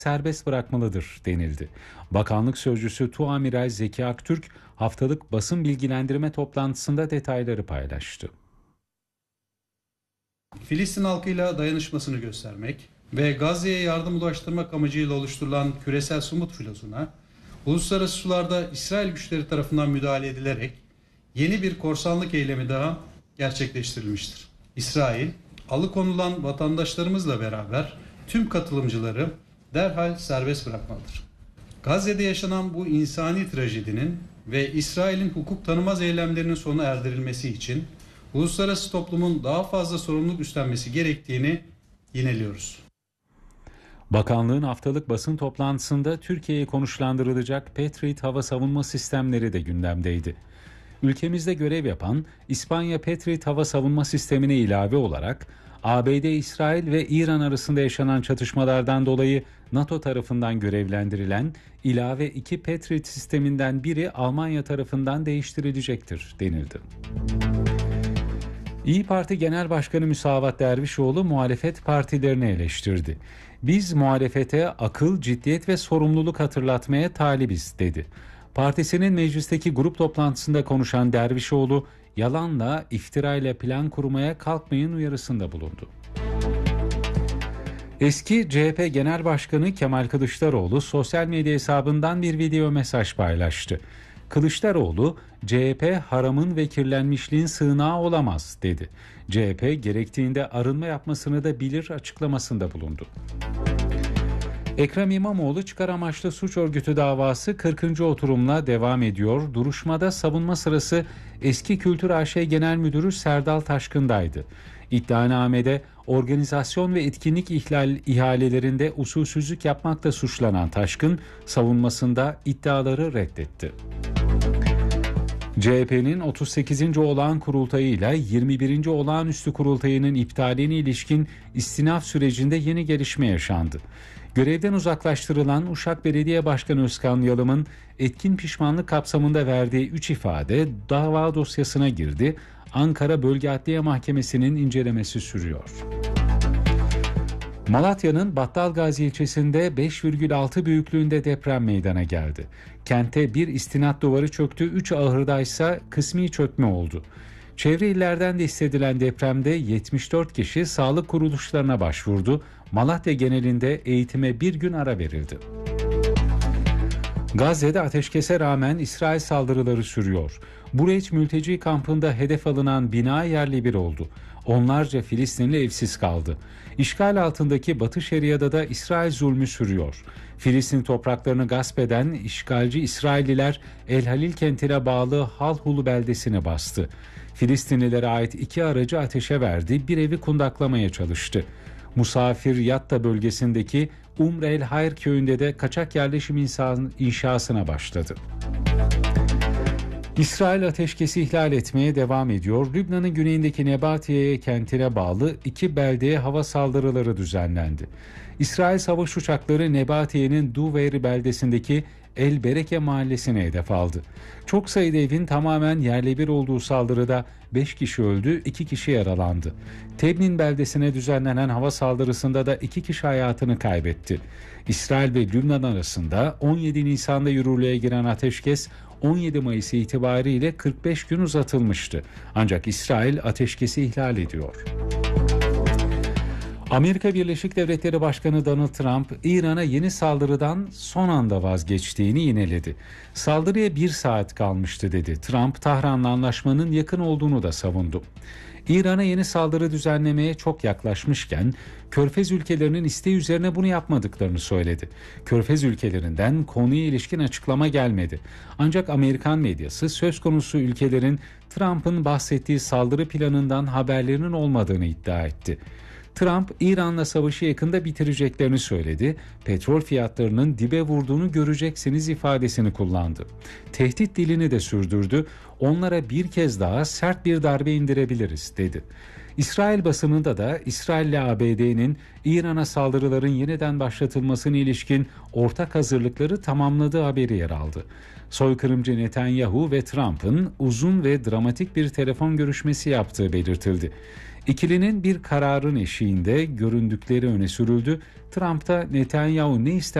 serbest bırakmalıdır denildi. Bakanlık sözcüsü Tuamiral Zeki Aktürk haftalık basın bilgilendirme toplantısında detayları paylaştı. Filistin halkıyla dayanışmasını göstermek ve Gazze'ye yardım ulaştırmak amacıyla oluşturulan küresel sumut filosuna uluslararası sularda İsrail güçleri tarafından müdahale edilerek yeni bir korsanlık eylemi daha gerçekleştirilmiştir. İsrail, alıkonulan vatandaşlarımızla beraber tüm katılımcıları derhal serbest bırakmalıdır. Gazze'de yaşanan bu insani trajedinin ve İsrail'in hukuk tanımaz eylemlerinin sona erdirilmesi için uluslararası toplumun daha fazla sorumluluk üstlenmesi gerektiğini yineliyoruz. Bakanlığın haftalık basın toplantısında Türkiye'ye konuşlandırılacak Patriot hava savunma sistemleri de gündemdeydi. Ülkemizde görev yapan İspanya Patriot hava savunma sistemine ilave olarak ABD, İsrail ve İran arasında yaşanan çatışmalardan dolayı NATO tarafından görevlendirilen ilave 2 Patriot sisteminden biri Almanya tarafından değiştirilecektir denildi. İYİ Parti Genel Başkanı Musavat Dervişoğlu muhalefet partilerini eleştirdi. Biz muhalefete akıl, ciddiyet ve sorumluluk hatırlatmaya talibiz dedi. Partisinin meclisteki grup toplantısında konuşan Dervişoğlu, yalanla, iftirayla plan kurmaya kalkmayın uyarısında bulundu. Eski CHP Genel Başkanı Kemal Kılıçdaroğlu sosyal medya hesabından bir video mesaj paylaştı. Kılıçdaroğlu, CHP haramın ve kirlenmişliğin sığınağı olamaz dedi. CHP gerektiğinde arınma yapmasını da bilir açıklamasında bulundu. Ekrem İmamoğlu çıkar amaçlı suç örgütü davası 40. oturumla devam ediyor. Duruşmada savunma sırası eski Kültür AŞ Genel Müdürü Serdal Taşkın'daydı. İddianamede organizasyon ve etkinlik ihalelerinde usulsüzlük yapmakla suçlanan Taşkın savunmasında iddiaları reddetti. CHP'nin 38. olağan kurultayıyla 21. olağanüstü kurultayının iptaline ilişkin istinaf sürecinde yeni gelişme yaşandı. Görevden uzaklaştırılan Uşak Belediye Başkanı Özkan Yalım'ın etkin pişmanlık kapsamında verdiği 3 ifade dava dosyasına girdi. Ankara Bölge Adliye Mahkemesi'nin incelemesi sürüyor. Malatya'nın Battalgazi ilçesinde 5,6 büyüklüğünde deprem meydana geldi. Kente bir istinat duvarı çöktü, 3 ahırdaysa kısmi çökme oldu. Çevre illerden de hissedilen depremde 74 kişi sağlık kuruluşlarına başvurdu. Malatya genelinde eğitime bir gün ara verildi. Gazze'de ateşkese rağmen İsrail saldırıları sürüyor. Bureç mülteci kampında hedef alınan bina yerle bir oldu. Onlarca Filistinli evsiz kaldı. İşgal altındaki Batı Şeria'da da İsrail zulmü sürüyor. Filistin topraklarını gasp eden işgalci İsrailliler El Halil kentine bağlı Halhulu beldesini bastı. Filistinlilere ait 2 aracı ateşe verdi, bir evi kundaklamaya çalıştı. Musafir Yatta bölgesindeki Umr el Hayr köyünde de kaçak yerleşim inşasına başladı. İsrail ateşkesi ihlal etmeye devam ediyor. Lübnan'ın güneyindeki Nebatiye kentine bağlı 2 beldeye hava saldırıları düzenlendi. İsrail savaş uçakları Nebatiye'nin Duveyr beldesindeki El Bereke mahallesine hedef aldı. Çok sayıda evin tamamen yerle bir olduğu saldırıda 5 kişi öldü, 2 kişi yaralandı. Tebnin beldesine düzenlenen hava saldırısında da 2 kişi hayatını kaybetti. İsrail ve Lübnan arasında 17 Nisan'da yürürlüğe giren ateşkes 17 Mayıs itibariyle 45 gün uzatılmıştı. Ancak İsrail ateşkesi ihlal ediyor. Amerika Birleşik Devletleri Başkanı Donald Trump, İran'a yeni saldırıdan son anda vazgeçtiğini yineledi. Saldırıya 1 saat kalmıştı dedi. Trump, Tahran'la anlaşmanın yakın olduğunu da savundu. İran'a yeni saldırı düzenlemeye çok yaklaşmışken, Körfez ülkelerinin isteği üzerine bunu yapmadıklarını söyledi. Körfez ülkelerinden konuya ilişkin açıklama gelmedi. Ancak Amerikan medyası söz konusu ülkelerin Trump'ın bahsettiği saldırı planından haberlerinin olmadığını iddia etti. Trump, İran'la savaşı yakında bitireceklerini söyledi. Petrol fiyatlarının dibe vurduğunu göreceksiniz ifadesini kullandı. Tehdit dilini de sürdürdü. Onlara bir kez daha sert bir darbe indirebiliriz dedi. İsrail basınında da İsrail ile ABD'nin İran'a saldırıların yeniden başlatılmasına ilişkin ortak hazırlıkları tamamladığı haberi yer aldı. Soykırımcı Netanyahu ve Trump'ın uzun ve dramatik bir telefon görüşmesi yaptığı belirtildi. İkilinin bir kararın eşiğinde göründükleri öne sürüldü. Trump da Netanyahu ne ister